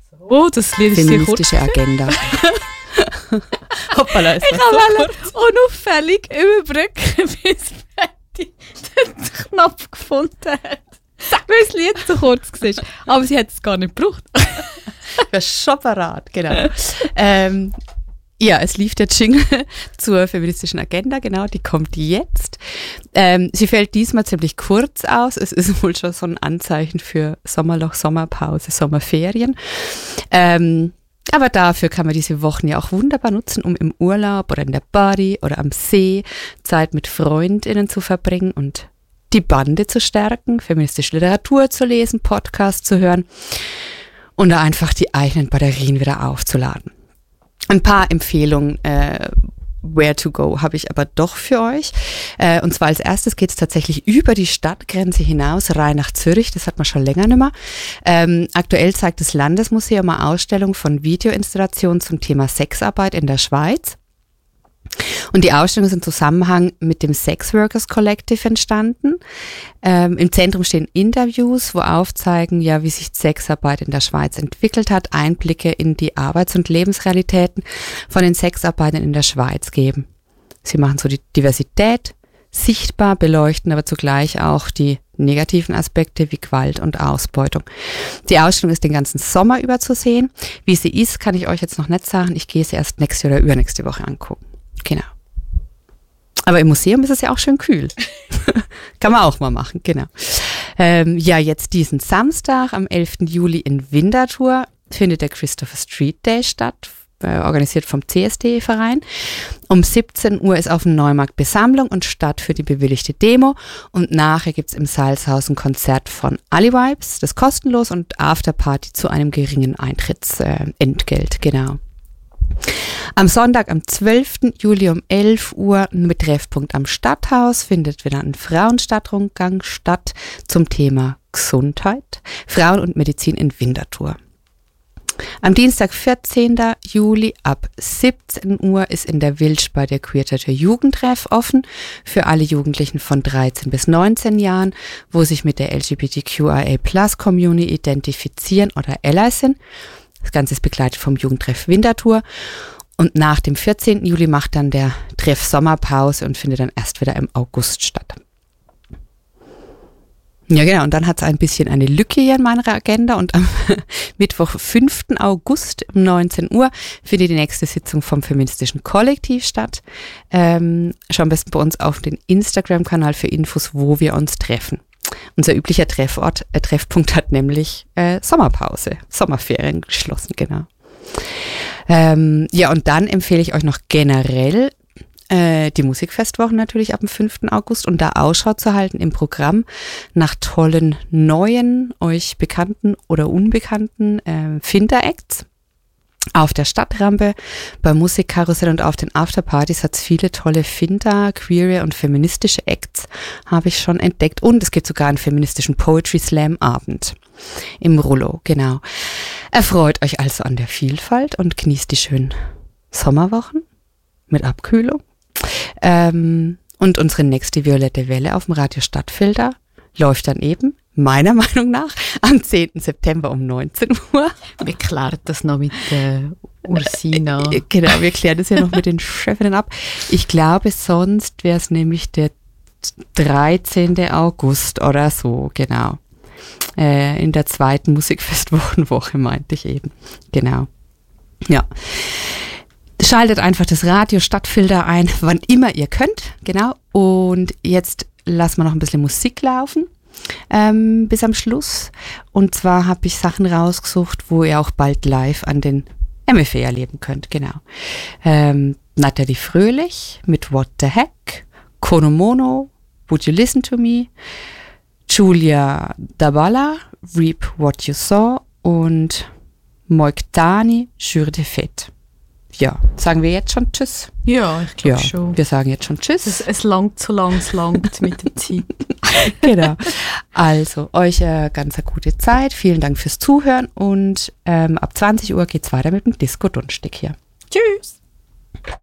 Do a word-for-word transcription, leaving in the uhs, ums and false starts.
Oh, das Lied ist sehr kurz. Feministische Agenda. Hoppala, es Ich war so wollte kurz. unauffällig überbrücken, bis Betty den Knopf gefunden hat. Weil das Lied so kurz war. Aber sie hat es gar nicht gebraucht. Ich war schon parat, genau. ähm, ja, es lief der Jingle zur feministischen Agenda, genau, die kommt jetzt. Ähm, sie fällt diesmal ziemlich kurz aus. Es ist wohl schon so ein Anzeichen für Sommerloch, Sommerpause, Sommerferien. Ähm, aber dafür kann man diese Wochen ja auch wunderbar nutzen, um im Urlaub oder in der Party oder am See Zeit mit FreundInnen zu verbringen und die Bande zu stärken, feministische Literatur zu lesen, Podcasts zu hören und da einfach die eigenen Batterien wieder aufzuladen. Ein paar Empfehlungen, äh, where to go, habe ich aber doch für euch. Äh, und zwar als erstes geht es tatsächlich über die Stadtgrenze hinaus, rein nach Zürich. Das hat man schon länger nicht mehr. Ähm, aktuell zeigt das Landesmuseum eine Ausstellung von Videoinstallationen zum Thema Sexarbeit in der Schweiz. Und die Ausstellung ist im Zusammenhang mit dem Sex Workers Collective entstanden. Ähm, Im Zentrum stehen Interviews, wo aufzeigen, ja, wie sich Sexarbeit in der Schweiz entwickelt hat, Einblicke in die Arbeits- und Lebensrealitäten von den Sexarbeitern in der Schweiz geben. Sie machen so die Diversität sichtbar, beleuchten aber zugleich auch die negativen Aspekte wie Gewalt und Ausbeutung. Die Ausstellung ist den ganzen Sommer über zu sehen. Wie sie ist, kann ich euch jetzt noch nicht sagen. Ich gehe sie erst nächste oder übernächste Woche angucken. Genau. Aber im Museum ist es ja auch schön kühl. Kann man auch mal machen, genau. Ähm, ja, jetzt diesen Samstag, am elften Juli in Winterthur, findet der Christopher Street Day statt, äh, organisiert vom C S D-Verein. Um siebzehn Uhr ist auf dem Neumarkt Besammlung und Start für die bewilligte Demo. Und nachher gibt's im Salzhaus ein Konzert von Ali Vibes, das ist kostenlos, und Afterparty zu einem geringen Eintrittsentgelt, äh, genau. Am Sonntag, am zwölften Juli um elf Uhr mit Treffpunkt am Stadthaus findet wieder ein Frauenstadtrundgang statt zum Thema Gesundheit, Frauen und Medizin in Winterthur. Am Dienstag, vierzehnten Juli ab siebzehn Uhr ist in der Wilsch der Queertäter Jugendtreff offen für alle Jugendlichen von dreizehn bis neunzehn Jahren, wo sich mit der L G B T Q I A Plus Community identifizieren oder Allies sind. Das Ganze ist begleitet vom Jugendtreff Winterthur. Und nach dem vierzehnten Juli macht dann der Treff Sommerpause und findet dann erst wieder im August statt. Ja, genau. Und dann hat es ein bisschen eine Lücke hier in meiner Agenda. Und am Mittwoch, fünften August um neunzehn Uhr findet die nächste Sitzung vom Feministischen Kollektiv statt. Ähm, schau am besten bei uns auf den Instagram-Kanal für Infos, wo wir uns treffen. Unser üblicher Treffort, äh, Treffpunkt hat nämlich äh, Sommerpause, Sommerferien geschlossen, genau. Ähm, ja, und dann empfehle ich euch noch generell äh, die Musikfestwochen natürlich ab dem fünften August und da Ausschau zu halten im Programm nach tollen neuen, euch bekannten oder unbekannten äh, Finter-Acts. Auf der Stadtrampe, beim Musikkarussell und auf den Afterpartys hat es viele tolle Finter, queere und feministische Acts, habe ich schon entdeckt. Und es gibt sogar einen feministischen Poetry Slam Abend im Rollo, genau. Erfreut euch also an der Vielfalt und genießt die schönen Sommerwochen mit Abkühlung. Ähm, und unsere nächste Violette Welle auf dem Radio Stadtfilter läuft dann eben, meiner Meinung nach, am zehnten September um neunzehn Uhr. Wir klären das noch mit äh, Ursina. Genau, wir klären das ja noch mit den Chefinnen ab. Ich glaube, sonst wäre es nämlich der dreizehnten August oder so, genau. Äh, in der zweiten Musikfestwochenwoche meinte ich eben. Genau. Ja. Schaltet einfach das Radio Stadtfilter ein, wann immer ihr könnt. Genau. Und jetzt lassen wir noch ein bisschen Musik laufen. Ähm, bis am Schluss. Und zwar habe ich Sachen rausgesucht, wo ihr auch bald live an den M F E erleben könnt. Genau. Ähm, Nathalie Fröhlich mit What the Heck, Konomono, Would You Listen to Me, Julia Dabala, Reap What You Saw und Moiktani, Jure de Fête. Ja, sagen wir jetzt schon Tschüss? Ja, ich glaube ja, schon. Wir sagen jetzt schon Tschüss. Es, es langt so lang, es langt mit der Zeit. Genau. Also, euch eine ganz eine gute Zeit. Vielen Dank fürs Zuhören und ähm, ab zwanzig Uhr geht's weiter mit dem Disco-Dunstig hier. Tschüss!